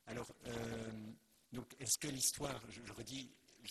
Alors, donc, est-ce que l'histoire, je redis,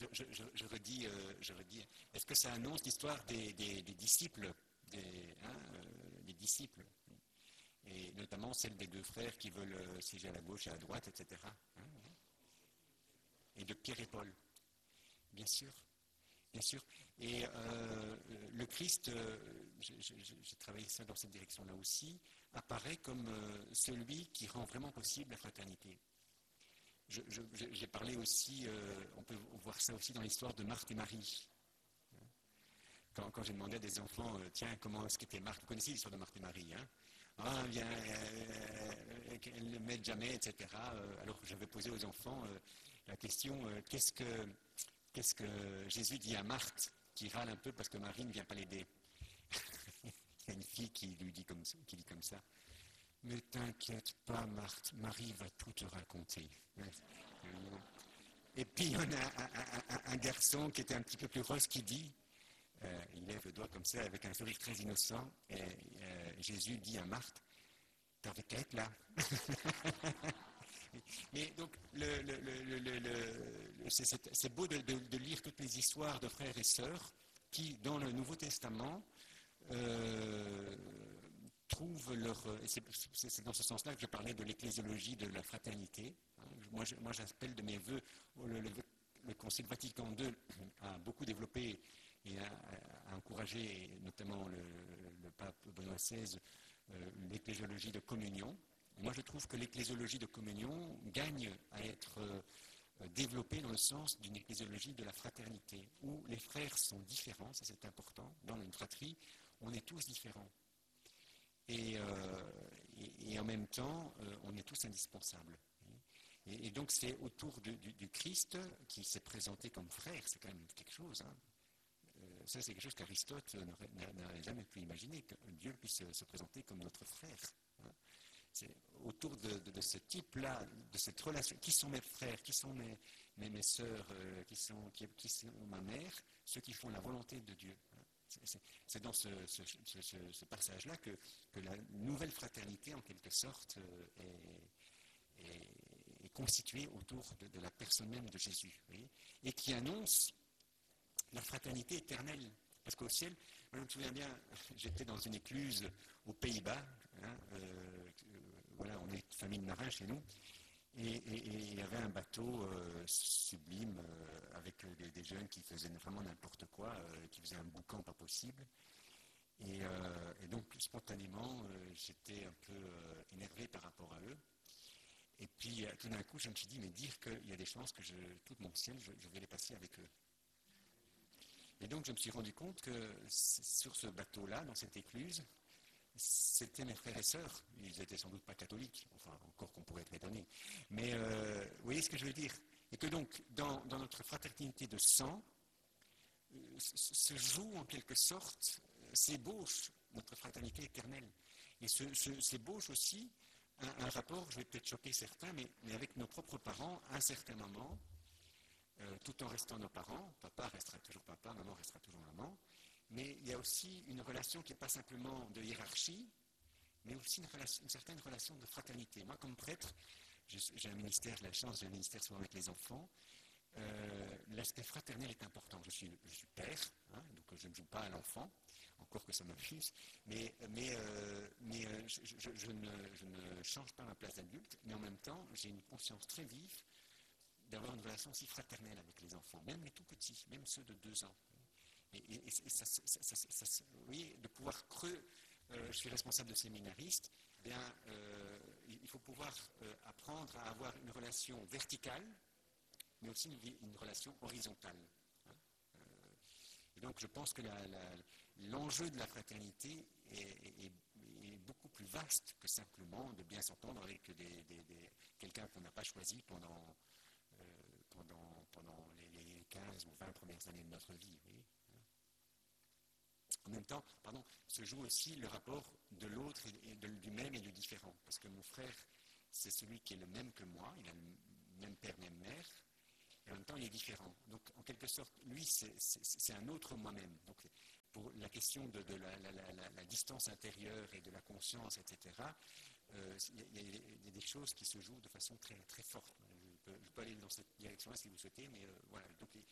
est-ce que ça annonce l'histoire des disciples, des disciples, et notamment celle des deux frères qui veulent siéger à la gauche et à la droite, etc. Et de Pierre et Paul, bien sûr. Bien sûr. Et le Christ, j'ai travaillé ça dans cette direction-là aussi, apparaît comme celui qui rend vraiment possible la fraternité. J'ai parlé aussi, on peut voir ça aussi dans l'histoire de Marthe et Marie. Quand j'ai demandé à des enfants, tiens, comment est-ce qu'était Marthe? Vous connaissez l'histoire de Marthe et Marie, hein? Ah, bien, elles ne m'aident jamais, etc. Alors que j'avais posé aux enfants la question, qu'est-ce que Jésus dit à Marthe, qui râle un peu parce que Marie ne vient pas l'aider? Il y a une fille qui dit comme ça. Ne t'inquiète pas, Marthe, Marie va tout te raconter. Et puis il y en a un garçon qui était un petit peu plus rose qui dit, il lève le doigt comme ça avec un sourire très innocent, et Jésus dit à Marthe, t'avais qu'à être là. Mais donc, c'est beau de lire toutes les histoires de frères et sœurs qui, dans le Nouveau Testament, trouvent leur... C'est dans ce sens-là que je parlais de l'ecclésiologie de la fraternité. Moi j'appelle de mes voeux le Concile Vatican II a beaucoup développé et a encouragé, notamment le pape Benoît XVI, l'ecclésiologie de communion. Moi, je trouve que l'ecclésiologie de communion gagne à être développée dans le sens d'une ecclésiologie de la fraternité, où les frères sont différents, ça c'est important. Dans une fratrie, on est tous différents. Et en même temps, on est tous indispensables. Et donc, c'est autour du Christ qui s'est présenté comme frère, c'est quand même quelque chose. Hein. Ça, c'est quelque chose qu'Aristote n'aurait jamais pu imaginer, que Dieu puisse se présenter comme notre frère. Hein. C'est autour de ce type-là, de cette relation. Qui sont mes frères? Qui sont mes sœurs? Qui sont ma mère? Ceux qui font la volonté de Dieu. C'est dans ce passage-là que la nouvelle fraternité, en quelque sorte, est constituée autour de la personne même de Jésus. Voyez, et qui annonce la fraternité éternelle. Parce qu'au ciel, moi je me souviens bien, j'étais dans une écluse aux Pays-Bas, hein, voilà, on est une famille de marins chez nous, et il y avait un bateau sublime avec des jeunes qui faisaient vraiment n'importe quoi, qui faisaient un boucan pas possible. Et donc spontanément, j'étais un peu énervé par rapport à eux. Et puis tout d'un coup, je me suis dit, mais dire qu'il y a des chances que tout mon ciel, je vais les passer avec eux. Et donc je me suis rendu compte que sur ce bateau-là, dans cette écluse, c'était mes frères et sœurs. Ils n'étaient sans doute pas catholiques, enfin encore qu'on pourrait être étonné. Mais vous voyez ce que je veux dire? Et que donc dans notre fraternité de sang, se joue en quelque sorte, s'ébauche notre fraternité éternelle. Et s'ébauche aussi un rapport, je vais peut-être choquer certains, mais avec nos propres parents à un certain moment, tout en restant nos parents. Papa restera toujours papa, maman restera toujours maman. Mais il y a aussi une relation qui n'est pas simplement de hiérarchie, mais aussi une certaine relation de fraternité. Moi, comme prêtre, j'ai un ministère, la chance, j'ai un ministère souvent avec les enfants. L'aspect fraternel est important. Je suis père, hein, donc je ne joue pas à l'enfant, encore que ça m'amuse, mais je ne change pas ma place d'adulte, mais en même temps, j'ai une conscience très vive d'avoir une relation aussi fraternelle avec les enfants, même les tout petits, même ceux de 2 ans. Et ça, vous voyez, de pouvoir je suis responsable de séminaristes, eh bien, il faut pouvoir apprendre à avoir une relation verticale, mais aussi une relation horizontale. Et donc je pense que l'enjeu de la fraternité est beaucoup plus vaste que simplement de bien s'entendre avec quelqu'un qu'on n'a pas choisi pendant les 15 ou 20 premières années de notre vie. Oui. En même temps, se joue aussi le rapport de l'autre et du même et du différent. Parce que mon frère, c'est celui qui est le même que moi, il a le même père, même mère, et en même temps il est différent. Donc en quelque sorte, lui c'est un autre moi-même. Donc pour la question de la distance intérieure et de la conscience, etc., il y a des choses qui se jouent de façon très, très forte. Je peux aller dans cette direction-là si vous souhaitez, mais voilà. Donc